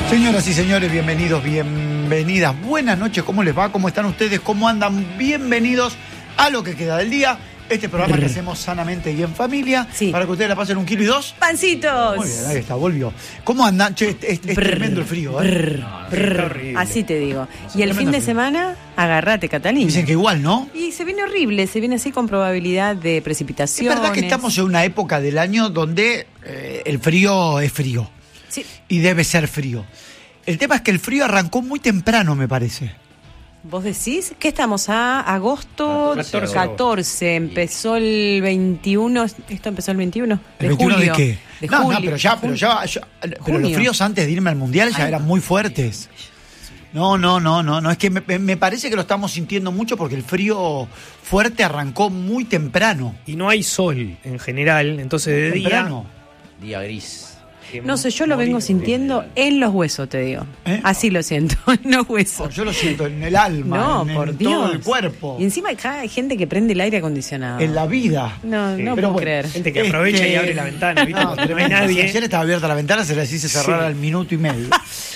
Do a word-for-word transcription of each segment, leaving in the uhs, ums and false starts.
Señoras y señores, bienvenidos, bienvenidas. Buenas noches, ¿cómo les va? ¿Cómo están ustedes? ¿Cómo andan? Bienvenidos a lo que queda del día. Este programa que hacemos sanamente y en familia, sí, para que ustedes la pasen un kilo y dos. ¡Pancitos! Muy bien, ahí está, volvió. ¿Cómo andan? Che, es, es, es tremendo el frío, ¿eh? Brr, no, brr, así te digo. Y el fin de semana, agárrate, Catalina. Dicen que igual, ¿no? Y se viene horrible, se viene así con probabilidad de precipitaciones. Es verdad que estamos en una época del año donde eh, el frío es frío. Sí. Y debe ser frío. El tema es que el frío arrancó muy temprano, me parece. ¿Vos decís? ¿Qué estamos? A agosto catorce. catorce. Empezó el veintiuno. ¿Esto empezó el veintiuno? ¿El veintiuno julio. de qué? De no, julio. no, pero ya, pero ya, ya pero los fríos antes de irme al Mundial ya Ay, eran muy fuertes. No, no, no, no, no. Es que me, me parece que lo estamos sintiendo mucho porque el frío fuerte arrancó muy temprano. Y no hay sol en general, entonces de temprano. día... Día gris. No sé, yo lo vengo sintiendo en los huesos, te digo. ¿Eh? Así lo siento, en los huesos. No, yo lo siento en el alma, no, en, por en Dios. todo el cuerpo. Y encima hay gente que prende el aire acondicionado. En la vida. No, sí. no Pero puedo bueno, creer. Gente que aprovecha este... y abre la ventana, ¿viste? No, no hay nadie. Ayer estaba abierta la ventana, se les hice cerrar sí. al minuto y medio.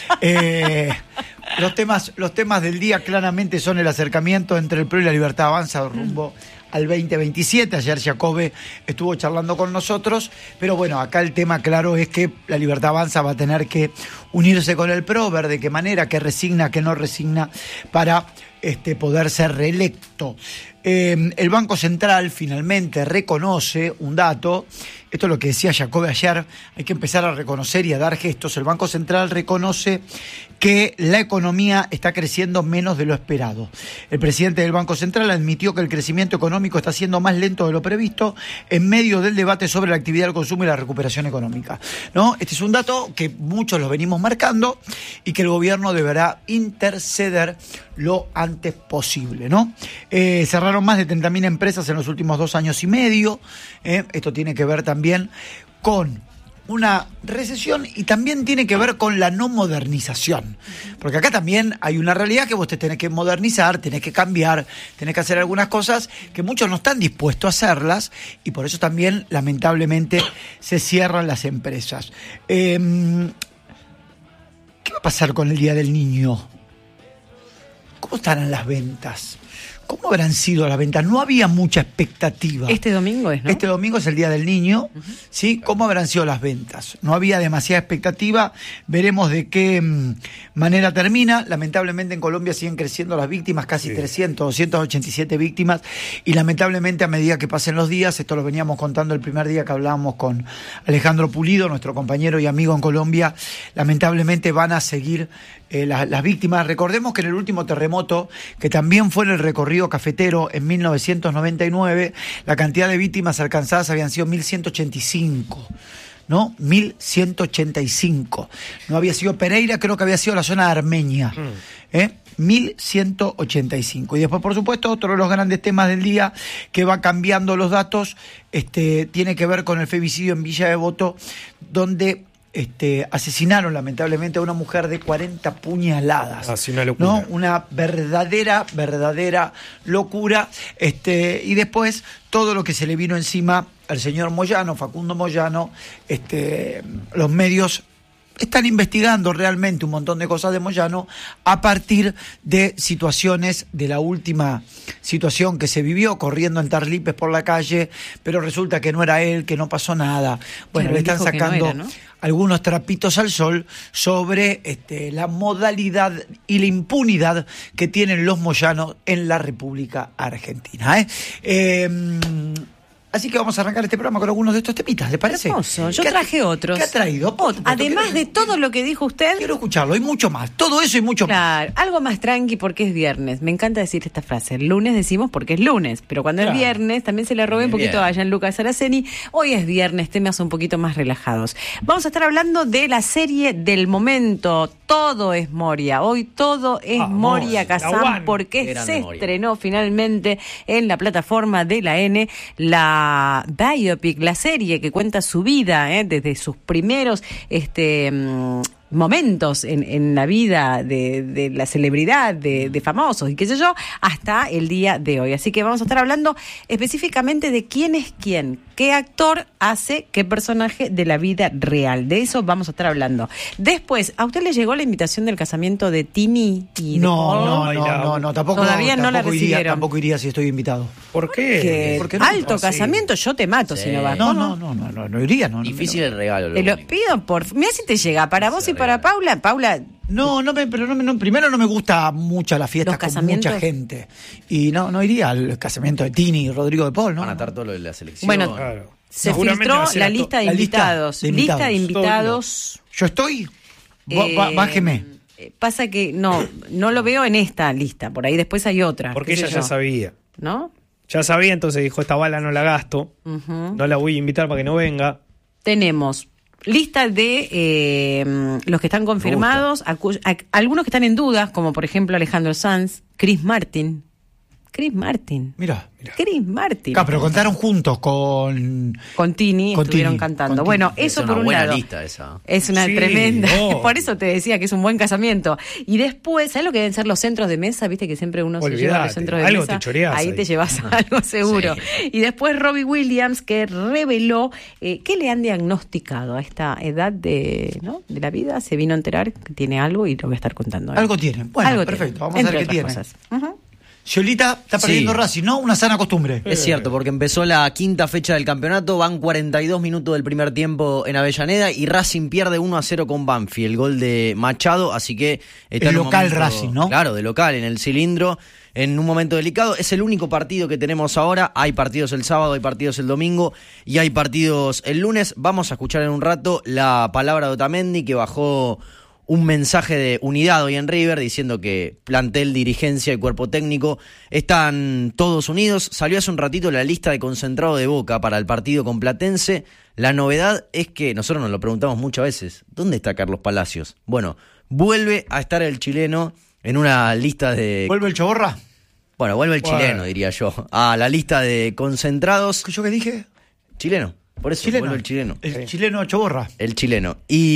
eh, los temas, los temas del día claramente son el acercamiento entre el P R O y la Libertad Avanza rumbo mm. al veinte veintisiete. Ayer Jacobe estuvo charlando con nosotros, pero bueno, acá el tema claro es que la Libertad Avanza va a tener que unirse con el P R O, ver de qué manera, qué resigna, qué no resigna para este, poder ser reelecto. Eh, el Banco Central finalmente reconoce un dato, esto es lo que decía Jacobe ayer, hay que empezar a reconocer y a dar gestos. El Banco Central reconoce que la economía está creciendo menos de lo esperado. El presidente del Banco Central admitió que el crecimiento económico está siendo más lento de lo previsto en medio del debate sobre la actividad del consumo y la recuperación económica, ¿no? Este es un dato que muchos lo venimos marcando y que el gobierno deberá interceder lo antes posible, ¿no? Eh, cerraron más de treinta mil empresas en los últimos dos años y medio. ¿eh? Esto tiene que ver también con una recesión y también tiene que ver con la no modernización. Porque acá también hay una realidad que vos te tenés que modernizar, tenés que cambiar, tenés que hacer algunas cosas que muchos no están dispuestos a hacerlas y por eso también, lamentablemente, se cierran las empresas. Eh, ¿Qué va a pasar con el Día del Niño? ¿Cómo estarán las ventas? ¿Cómo habrán sido las ventas? No había mucha expectativa. Este domingo es, ¿no? Este domingo es el Día del Niño, uh-huh. ¿sí? ¿Cómo habrán sido las ventas? No había demasiada expectativa. Veremos de qué mmm, manera termina. Lamentablemente en Colombia siguen creciendo las víctimas, casi sí. trescientas, doscientas ochenta y siete víctimas. Y lamentablemente a medida que pasen los días, esto lo veníamos contando el primer día que hablábamos con Alejandro Pulido, nuestro compañero y amigo en Colombia, lamentablemente van a seguir eh, la, las víctimas. Recordemos que en el último terremoto, que también fue en el recorrido cafetero en mil novecientos noventa y nueve, la cantidad de víctimas alcanzadas habían sido mil ciento ochenta y cinco, ¿no? mil ciento ochenta y cinco. No había sido Pereira, creo que había sido la zona de Armenia, ¿eh? mil ciento ochenta y cinco. Y después, por supuesto, otro de los grandes temas del día que va cambiando los datos, este, tiene que ver con el femicidio en Villa Devoto, donde Este, asesinaron lamentablemente a una mujer de cuarenta puñaladas. Así una locura. ¿No? Una verdadera, verdadera locura. Este, y después todo lo que se le vino encima al señor Moyano, Facundo Moyano, este, los medios están investigando realmente un montón de cosas de Moyano a partir de situaciones de la última situación que se vivió, corriendo en Tarlipes por la calle, pero resulta que no era él, que no pasó nada. Bueno, pero le están sacando no era, ¿no? algunos trapitos al sol sobre este, la modalidad y la impunidad que tienen los moyanos en la República Argentina. ¿eh? Eh, Así que vamos a arrancar este programa con algunos de estos temitas, ¿le parece? Hermoso. Yo traje otros. ¿Qué ha traído? Por supuesto, Además de todo lo que dijo usted. Quiero escucharlo, hay mucho más. Todo eso y mucho claro, más. Algo más tranqui porque es viernes. Me encanta decir esta frase. El lunes decimos porque es lunes, pero cuando claro. es viernes también se le robé un poquito Bien. a Gianluca Saraceni. Hoy es viernes, temas un poquito más relajados. Vamos a estar hablando de la serie del momento. Todo es Moria. Hoy todo es Vamos, Moria Kazan porque Gran se memoria. estrenó finalmente en la plataforma de la N la biopic, la serie que cuenta su vida, ¿eh? desde sus primeros este, momentos en, en la vida de, de la celebridad, de, de famosos y qué sé yo, hasta el día de hoy. Así que vamos a estar hablando específicamente de quién es quién, qué actor hace qué personaje de la vida real. De eso vamos a estar hablando. Después, ¿a usted le llegó la invitación del casamiento de Tini y de No, Paul? no, no, no, no, tampoco, Todavía no la tampoco iría, recibieron. tampoco iría si estoy invitado. ¿Por qué? Que ¿Por qué no? alto Ah, sí. casamiento, yo te mato Sí. si no vas. No, ¿Cómo? no, no, no, no, no iría, no. no, Difícil no. el regalo. Te lo único. pido por... Mira si te llega, para vos y para regalo. Paula. Paula, No, no me, pero no, me- no, primero no me gusta mucho la fiesta Los con casamientos. mucha gente. Y no, no iría al casamiento de Tini y Rodrigo de Paul, ¿no? Van a estar todo lo de la selección. Bueno, Claro. se Seguramente filtró va a ser la acto- lista de la lista invitados. de Lista de invitados. invitados. ¿Yo estoy? Ba- eh, ba- Bájeme. eh, Pasa que no, no lo veo en esta lista. Por ahí después hay otra. Porque qué sé ella ya yo. sabía. ¿No? Ya sabía, entonces dijo, esta bala no la gasto, Ujú. no la voy a invitar para que no venga. Tenemos lista de eh, los que están confirmados, acu- a- algunos que están en dudas, como por ejemplo Alejandro Sanz, Chris Martin. Chris Martin. Mira. Chris Martin. Ah, pero contaron juntos con... Con Tini Con estuvieron Tini, cantando. con Bueno, Tini. eso Es por una un buena lado. lista esa. Es una Sí, tremenda. obvio. Por eso te decía que es un buen casamiento. Y después, ¿sabes lo que deben ser los centros de mesa? Viste que siempre uno se lleva a los Olvídate, centros de algo mesa. te choreás ahí ahí. te llevas algo seguro. Sí. Y después Robbie Williams, que reveló eh, que le han diagnosticado a esta edad de, ¿no? de la vida. Se vino a enterar que tiene algo y lo voy a estar contando. ahora. Algo tiene. Bueno, Algo perfecto. tiene, Vamos a ver entre qué otras tiene. cosas. Ujú. Yolita está Sí. perdiendo Racing, ¿no? Una sana costumbre. Es cierto, porque empezó la quinta fecha del campeonato, van cuarenta y dos minutos del primer tiempo en Avellaneda y Racing pierde uno a cero con Banfield, el gol de Machado, así que está El en un local momento- Racing, ¿no? Claro, de local, en el cilindro, en un momento delicado. Es el único partido que tenemos ahora, hay partidos el sábado, hay partidos el domingo y hay partidos el lunes. Vamos a escuchar en un rato la palabra de Otamendi, que bajó un mensaje de unidad hoy en River diciendo que plantel, dirigencia y cuerpo técnico están todos unidos. Salió hace un ratito la lista de concentrado de Boca para el partido con Platense. La novedad es que nosotros nos lo preguntamos muchas veces, ¿dónde está Carlos Palacios? Bueno, vuelve a estar el chileno en una lista de... ¿Vuelve el Choborra? Bueno, vuelve el Bueno. chileno, diría yo, a la lista de concentrados. ¿Yo qué dije? Chileno, por eso Chileno. vuelve el chileno. El chileno Choborra. El chileno.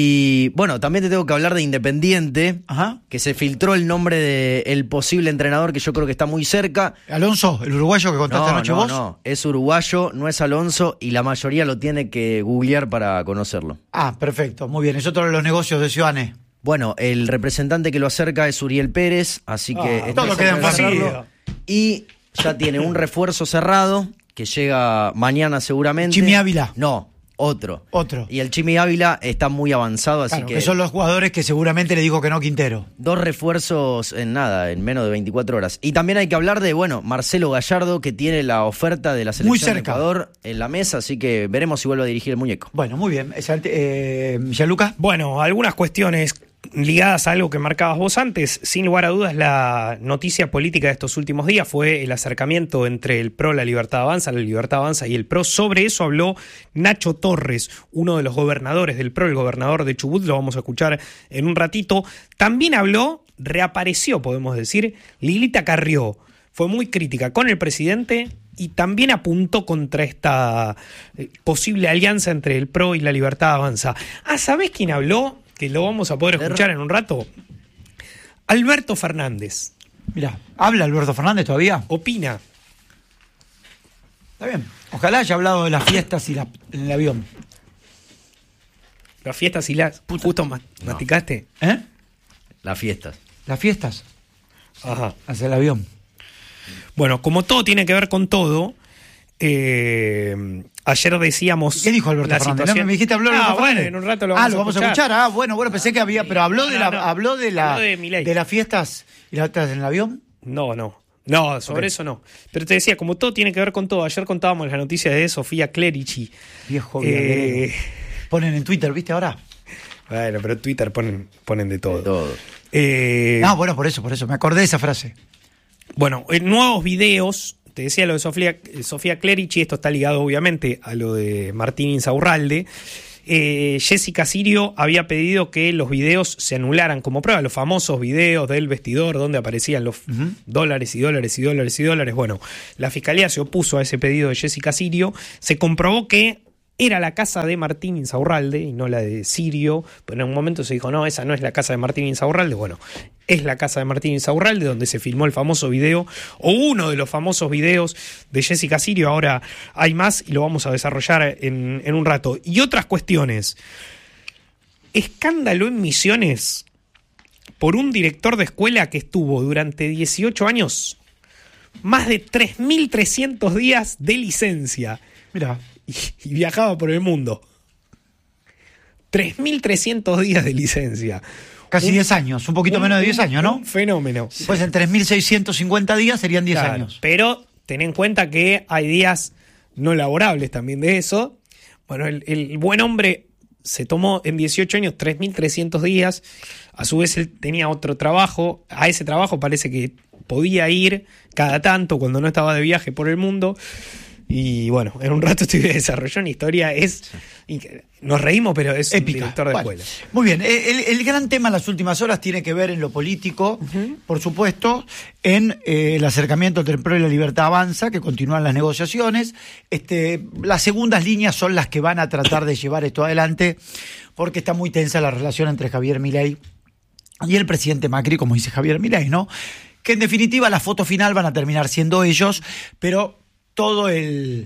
Y bueno, también te tengo que hablar de Independiente, Ajá. que se filtró el nombre del posible entrenador, que yo creo que está muy cerca. Alonso, el uruguayo que contaste No, anoche no, vos. no, es uruguayo, no es Alonso, y la mayoría lo tiene que googlear para conocerlo. Ah, perfecto, muy bien. Es otro de los negocios de Ciudadane. Bueno, el representante que lo acerca es Uriel Pérez, así que... Ah, está todo cerca queda en de fácil. cerrarlo. Y ya tiene un refuerzo cerrado, que llega mañana seguramente. Chimi Ávila. No, otro. Otro. Y el Chimi Ávila está muy avanzado, así Claro, que... que son los jugadores que seguramente le dijo que no Quintero. Dos refuerzos en nada, en menos de veinticuatro horas. Y también hay que hablar de, bueno, Marcelo Gallardo, que tiene la oferta de la selección Muy de cerca. Ecuador en la mesa, así que veremos si vuelve a dirigir el muñeco. Bueno, muy bien. Esa- Eh, Gianluca. Bueno, algunas cuestiones ligadas a algo que marcabas vos antes. Sin lugar a dudas, la noticia política de estos últimos días fue el acercamiento entre el P R O, la Libertad Avanza, la Libertad Avanza y el P R O. Sobre eso habló Nacho Torres, uno de los gobernadores del P R O, el gobernador de Chubut, lo vamos a escuchar en un ratito. También habló, reapareció, podemos decir, Lilita Carrió. Fue muy crítica con el presidente y también apuntó contra esta eh, posible alianza entre el P R O y la Libertad Avanza. Ah, ¿sabés quién habló? Que lo vamos a poder escuchar en un rato. Alberto Fernández. Mira, ¿habla Alberto Fernández todavía? Opina. Está bien. Ojalá haya hablado de las fiestas y la, en el avión. Las fiestas y las... Justo ma- maticaste. ¿Eh? Las fiestas. Las fiestas Ajá. hacia el avión. Bueno, como todo tiene que ver con todo, eh, ayer decíamos... ¿Qué dijo Alberto la Fernández? situación- ¿No me dijiste hablar de Ah, Alberto bueno, Fernández? en un rato lo Ah, vamos, lo a, vamos escuchar. a escuchar. Ah, bueno, bueno, pensé que había, pero habló de la, No, no. habló de la, Habló de Milei. de las fiestas y las fiestas en el avión. No, no. No, sobre Ok. eso no. Pero te decía, como todo tiene que ver con todo, ayer contábamos la noticia de Sofía Clerici. Viejo Eh, violero. Ponen en Twitter, ¿viste ahora? Bueno, pero Twitter ponen, ponen de todo. De todo. Eh, Ah, bueno, por eso, por eso. Me acordé de esa frase. Bueno, en nuevos videos, te decía lo de Sofía, Sofía Clerici, esto está ligado obviamente a lo de Martín Insaurralde. Eh, Jessica Sirio había pedido que los videos se anularan como prueba, los famosos videos del vestidor donde aparecían los Ujú. dólares y dólares y dólares y dólares. Bueno, la fiscalía se opuso a ese pedido de Jessica Sirio. Se comprobó que era la casa de Martín Insaurralde y no la de Sirio, pero en un momento se dijo, no, esa no es la casa de Martín Insaurralde. Bueno, es la casa de Martín Insaurralde, donde se filmó el famoso video, o uno de los famosos videos de Jessica Sirio. Ahora hay más y lo vamos a desarrollar en, en un rato. Y otras cuestiones. Escándalo en Misiones por un director de escuela que estuvo durante dieciocho años, más de tres mil trescientos días de licencia. Mirá. Y, y viajaba por el mundo. tres mil trescientos días de licencia. Casi un, diez años, un poquito un, menos de diez años, ¿no? Un fenómeno. Pues en tres mil seiscientos cincuenta días serían diez claro, años. Pero ten en cuenta que hay días no laborables también de eso. Bueno, el, el buen hombre se tomó en dieciocho años tres mil trescientos días. A su vez él tenía otro trabajo. A ese trabajo parece que podía ir cada tanto cuando no estaba de viaje por el mundo. Y bueno, en un rato estoy desarrollando una historia. Es, nos reímos, pero es épica. Un director de bueno, escuela. Muy bien, el, el gran tema en las últimas horas tiene que ver en lo político, uh-huh. por supuesto, en eh, el acercamiento entre el P R O y la Libertad Avanza, que continúan las negociaciones. Este, las segundas líneas son las que van a tratar de llevar esto adelante, porque está muy tensa la relación entre Javier Milei y el presidente Macri, como dice Javier Milei, ¿no? Que en definitiva la foto final van a terminar siendo ellos, pero todo el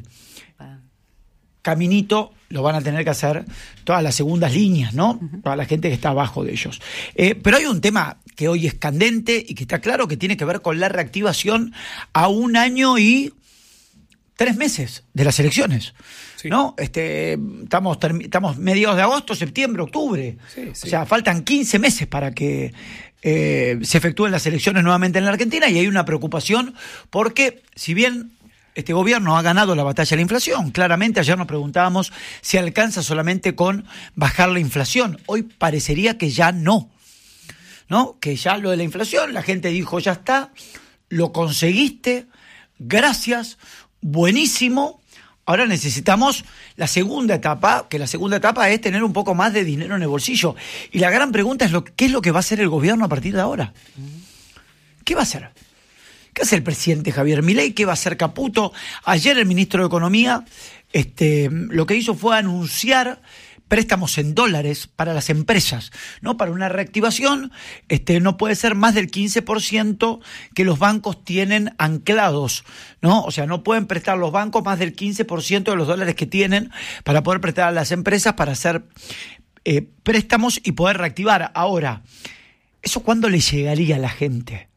caminito lo van a tener que hacer todas las segundas líneas, ¿no? Toda la gente que está abajo de ellos. Eh, pero hay un tema que hoy es candente y que está claro que tiene que ver con la reactivación a un año y tres meses de las elecciones. Sí. ¿No? Este, estamos, term- estamos mediados de agosto, septiembre, octubre. Sí, sí. O sea, faltan quince meses para que eh, se efectúen las elecciones nuevamente en la Argentina, y hay una preocupación porque, si bien este gobierno ha ganado la batalla de la inflación, claramente ayer nos preguntábamos si alcanza solamente con bajar la inflación. Hoy parecería que ya no, ¿no? Que ya lo de la inflación, la gente dijo, ya está, lo conseguiste, gracias, buenísimo. Ahora necesitamos la segunda etapa, que la segunda etapa es tener un poco más de dinero en el bolsillo. Y la gran pregunta es, lo, ¿qué es lo que va a hacer el gobierno a partir de ahora? ¿Qué va a hacer? ¿Qué hace el presidente Javier Milei? ¿Qué va a hacer Caputo? Ayer el ministro de Economía este, lo que hizo fue anunciar préstamos en dólares para las empresas, ¿no? Para una reactivación, este, no puede ser más del quince por ciento que los bancos tienen anclados, ¿no? O sea, no pueden prestar los bancos más del quince por ciento de los dólares que tienen para poder prestar a las empresas para hacer eh, préstamos y poder reactivar. Ahora, ¿eso cuándo le llegaría a la gente?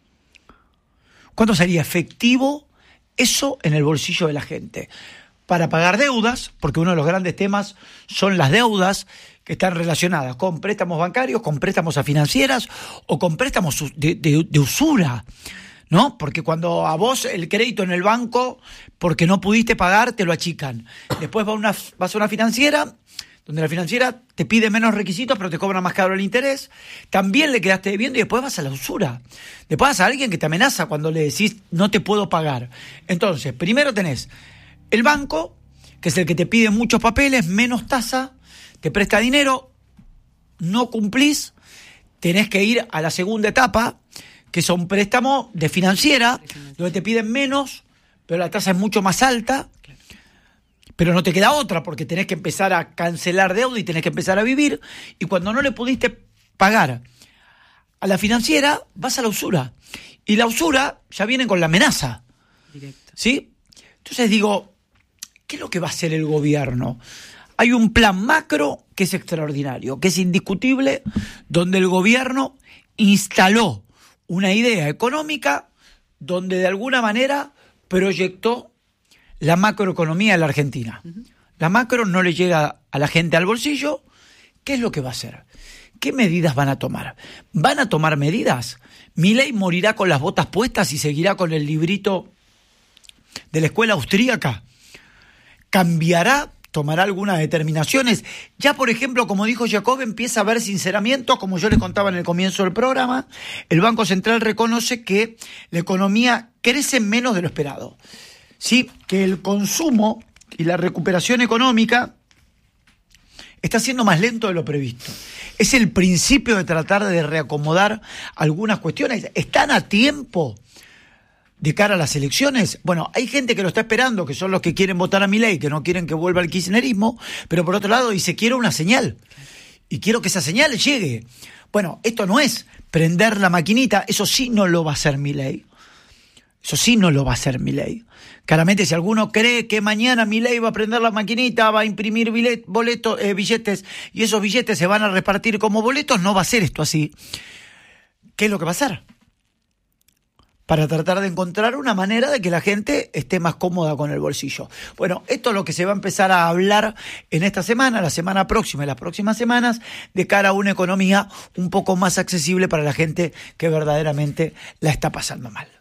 ¿Cuándo sería efectivo eso en el bolsillo de la gente? Para pagar deudas, porque uno de los grandes temas son las deudas que están relacionadas con préstamos bancarios, con préstamos a financieras o con préstamos de, de, de usura, ¿no? Porque cuando a vos el crédito en el banco, porque no pudiste pagar, te lo achican. Después vas a una, vas a una financiera, donde la financiera te pide menos requisitos, pero te cobra más caro el interés. También le quedaste debiendo y después vas a la usura. Después vas a alguien que te amenaza cuando le decís, no te puedo pagar. Entonces, primero tenés el banco, que es el que te pide muchos papeles, menos tasa, te presta dinero, no cumplís, tenés que ir a la segunda etapa, que son préstamos de financiera, donde te piden menos, pero la tasa es mucho más alta, pero no te queda otra, porque tenés que empezar a cancelar deuda y tenés que empezar a vivir, y cuando no le pudiste pagar a la financiera, vas a la usura. Y la usura ya viene con la amenaza. Directo. ¿Sí? Entonces digo, ¿qué es lo que va a hacer el gobierno? Hay un plan macro que es extraordinario, que es indiscutible, donde el gobierno instaló una idea económica donde de alguna manera proyectó la macroeconomía de la Argentina. Uh-huh. La macro no le llega a la gente al bolsillo. ¿Qué es lo que va a hacer? ¿Qué medidas van a tomar? ¿Van a tomar medidas? ¿Milei morirá con las botas puestas y seguirá con el librito de la escuela austríaca? ¿Cambiará? ¿Tomará algunas determinaciones? Ya, por ejemplo, como dijo Jacob, empieza a haber sinceramientos, como yo les contaba en el comienzo del programa. El Banco Central reconoce que la economía crece menos de lo esperado. Sí, que el consumo y la recuperación económica está siendo más lento de lo previsto. Es el principio de tratar de reacomodar algunas cuestiones. Están a tiempo de cara a las elecciones, bueno, hay gente que lo está esperando, que son los que quieren votar a Milei, que no quieren que vuelva el kirchnerismo, pero por otro lado dice, quiero una señal, y quiero que esa señal llegue. Bueno, esto no es prender la maquinita, eso sí no lo va a hacer Milei. Eso sí no lo va a hacer Milei. Claramente, si alguno cree que mañana Milei va a prender la maquinita, va a imprimir bilet, boletos, eh, billetes, y esos billetes se van a repartir como boletos, no va a ser esto así. ¿Qué es lo que va a hacer? Para tratar de encontrar una manera de que la gente esté más cómoda con el bolsillo. Bueno, esto es lo que se va a empezar a hablar en esta semana, la semana próxima y las próximas semanas, de cara a una economía un poco más accesible para la gente que verdaderamente la está pasando mal.